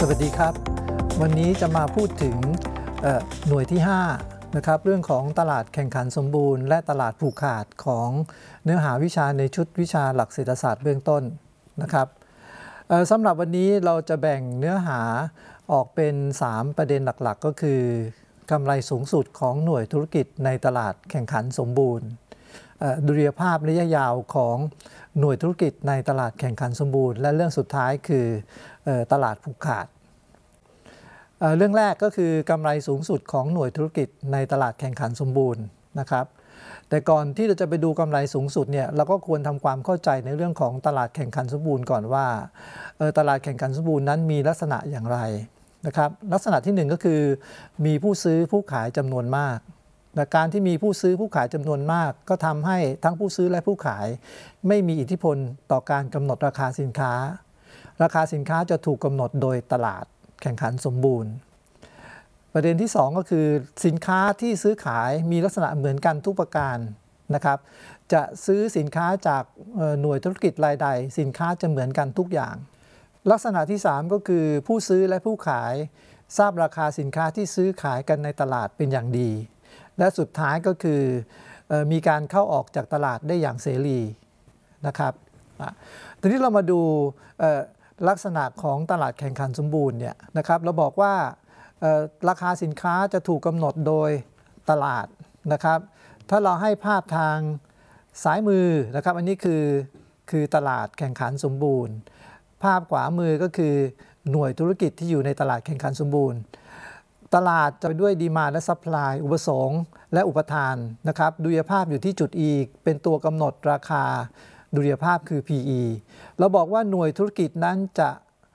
วัสดีครับวันนี้จะมาพูดถึงหน่วยที่5นะครับเรื่องของตลาดแข่งขันสมบูรณ์และตลาดผูกขาดของเนื้อหาวิชาในชุดวิชาหลักเศรษฐศาสตร์เบื้องต้นนะครับสำหรับวันนี้เราจะแบ่งเนื้อหาออกเป็น3ประเด็นหลักๆก็คือกำไรสูงสุดของหน่วยธุรกิจในตลาดแข่งขันสมบูรณ์ดุลยภาพระยะยาวของหน่วยธุรกิจในตลาดแข่งขันสมบูรณ์และเรื่องสุดท้ายคือตลาดผูกขาดเรื่องแรกก็คือกำไรสูงสุดของหน่วยธุรกิจในตลาดแข่งขันสมบูรณ์นะครับแต่ก่อนที่เราจะไปดูกำไรสูงสุดเนี่ยเราก็ควรทำความเข้าใจในเรื่องของตลาดแข่งขันสมบูรณ์ก่อนว่าตลาดแข่งขันสมบูรณ์นั้นมีลักษณะอย่างไรนะครับลักษณะที่1ก็คือมีผู้ซื้อผู้ขายจำนวนมากแต่การที่มีผู้ซื้อผู้ขายจำนวนมากก็ทำให้ทั้งผู้ซื้อและผู้ขายไม่มีอิทธิพลต่อการกำหนดราคาสินค้าราคาสินค้าจะถูกกำหนดโดยตลาดแข่งขันสมบูรณ์ประเด็นที่2ก็คือสินค้าที่ซื้อขายมีลักษณะเหมือนกันทุกประการนะครับจะซื้อสินค้าจากหน่วยธุรกิจรายใดสินค้าจะเหมือนกันทุกอย่างลักษณะที่3ก็คือผู้ซื้อและผู้ขายทราบราคาสินค้าที่ซื้อขายกันในตลาดเป็นอย่างดีและสุดท้ายก็คือมีการเข้าออกจากตลาดได้อย่างเสรีนะครับทีนี้เรามาดูลักษณะของตลาดแข่งขันสมบูรณ์เนี่ยนะครับเราบอกว่าราคาสินค้าจะถูกกำหนดโดยตลาดนะครับถ้าเราให้ภาพทางซ้ายมือนะครับอันนี้คือตลาดแข่งขันสมบูรณ์ภาพขวามือก็คือหน่วยธุรกิจที่อยู่ในตลาดแข่งขันสมบูรณ์ตลาดจะด้วยดีมานด์และซัพพลายอุปสงค์และอุปทานนะครับดุลยภาพอยู่ที่จุด E เป็นตัวกำหนดราคาดุลยภาพคือ PE เราบอกว่าหน่วยธุรกิจนั้นจะ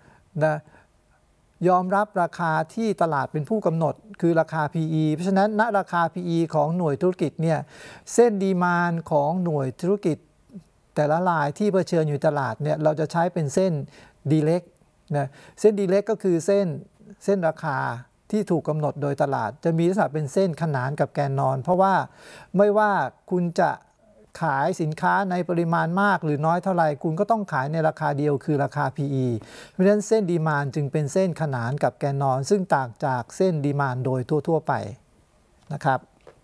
ยอมรับราคาที่ตลาดเป็นผู้กำหนดคือราคา PE เพราะฉะนั้นณราคา PE ของหน่วยธุรกิจเนี่ยเส้นดีมานด์ของหน่วยธุรกิจแต่ละรายที่เผชิญอยู่ตลาดเนี่ยเราจะใช้เป็นเส้นดีเล็กนะเส้นดีเล็กก็คือเส้นราคาที่ถูกกำหนดโดยตลาดจะมีลักษณะเป็นเส้นขนานกับแกนนอนเพราะว่าไม่ว่าคุณจะขายสินค้าในปริมาณมากหรือน้อยเท่าไหร่คุณก็ต้องขายในราคาเดียวคือราคา PE เพราะฉะนั้นเส้นดีมานด์จึงเป็นเส้นขนานกับแกนนอนซึ่งต่างจากเส้นดีมานด์โดยทั่วๆไปนะครับ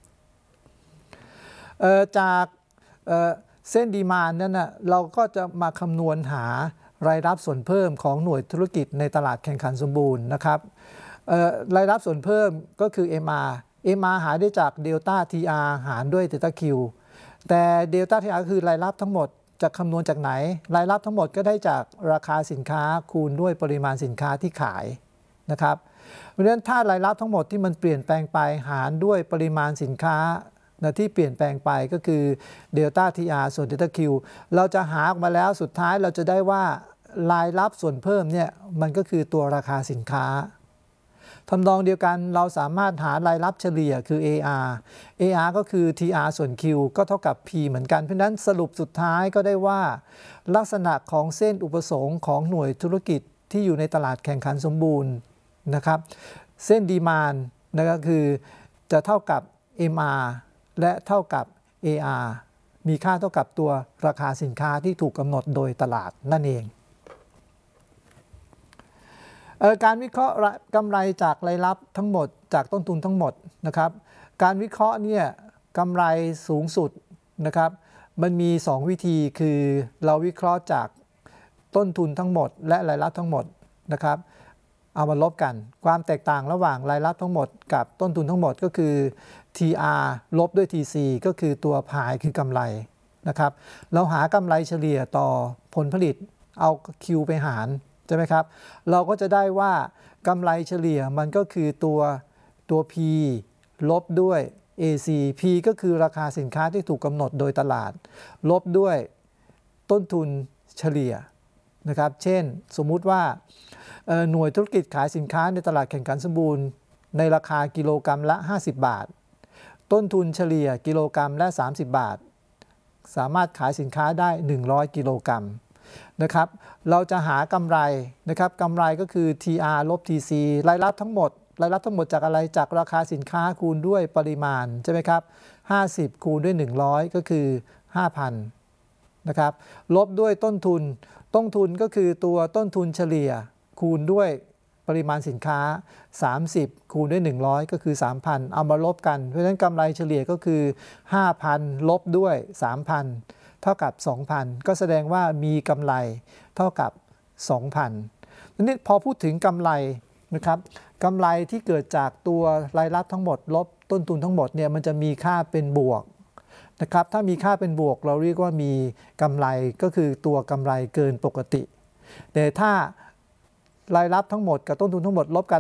จากเส้นดีมานด์นั้นนะเราก็จะมาคำนวณหารายรับส่วนเพิ่มของหน่วยธุรกิจในตลาดแข่งขันสมบูรณ์นะครับรายรับส่วนเพิ่มก็คือ MR หาได้จากเดลต้า TR หารด้วยเดลต้า Q แต่เดลต้า TR คือรายรับทั้งหมดจะคำนวณจากไหนรายรับทั้งหมดก็ได้จากราคาสินค้าคูณด้วยปริมาณสินค้าที่ขายนะครับเพราะฉะนั้นถ้ารายรับทั้งหมดที่มันเปลี่ยนแปลงไปหารด้วยปริมาณสินค้าที่เปลี่ยนแปลงไปก็คือเดลต้า TR ส่วนเดลต้า Q เราจะหาออกมาแล้วสุดท้ายเราจะได้ว่ารายรับส่วนเพิ่มเนี่ยมันก็คือตัวราคาสินค้าทำนองเดียวกันเราสามารถหารายรับเฉลี่ยคือ AR ก็คือ TR ส่วน Q ก็เท่ากับ P เหมือนกันเพราะฉะนั้นสรุปสุดท้ายก็ได้ว่าลักษณะของเส้นอุปสงค์ของหน่วยธุรกิจที่อยู่ในตลาดแข่งขันสมบูรณ์นะครับเส้นดีมานด์ก็คือจะเท่ากับ MR และเท่ากับ AR มีค่าเท่ากับตัวราคาสินค้าที่ถูกกำหนดโดยตลาดนั่นเองการวิเคราะห์กำไรจากรายรับทั้งหมดจากต้นทุนทั้งหมดนะครับการวิเคราะห์เนี่ยกำไรสูงสุดนะครับมันมี2วิธีคือเราวิเคราะห์จากต้นทุนทั้งหมดและรายรับทั้งหมดนะครับเอามาลบกันความแตกต่างระหว่างรายรับทั้งหมดกับต้นทุนทั้งหมดก็คือ TR ลบด้วย TC ก็คือตัวพายคือกำไรนะครับเราหากำไรเฉลี่ยต่อผลผลิตเอา Q ไปหารใช่ไหมครับเราก็จะได้ว่ากำไรเฉลี่ยมันก็คือตัว P ลบด้วย AC P ก็คือราคาสินค้าที่ถูกกำหนดโดยตลาดลบด้วยต้นทุนเฉลี่ยนะครับเช่นสมมุติว่าหน่วยธุรกิจขายสินค้าในตลาดแข่งขันสมบูรณ์ในราคากิโลกรัมละ50 บาทต้นทุนเฉลี่ยกิโลกรัมละ30 บาทสามารถขายสินค้าได้100 กิโลกรัมนะครับเราจะหากำไรนะครับกำไรก็คือ TR ลบ TC รายรับทั้งหมดจากอะไรจากราคาสินค้าคูณด้วยปริมาณใช่ไหมครับ50คูณด้วย100ก็คือ 5,000 นะครับลบด้วยต้นทุนก็คือตัวต้นทุนเฉลี่ยคูณด้วยปริมาณสินค้า30คูณด้วย100ก็คือ 3,000 เอามาลบกันเพราะฉะนั้นกำไรเฉลี่ยก็คือ 5,000 ลบด้วย 3,000 เท่ากับ 2,000 ก็แสดงว่ามีกำไรเท่ากับ 2,000 นี่พอพูดถึงกำไรนะครับกำไรที่เกิดจากตัวรายรับทั้งหมดลบต้นทุนทั้งหมดเนี่ยมันจะมีค่าเป็นบวกนะครับถ้ามีค่าเป็นบวกเราเรียกว่ามีกำไรก็คือตัวกำไรเกินปกติแต่ถ้ารายรับทั้งหมดกับต้นทุนทั้งหมดลบกัน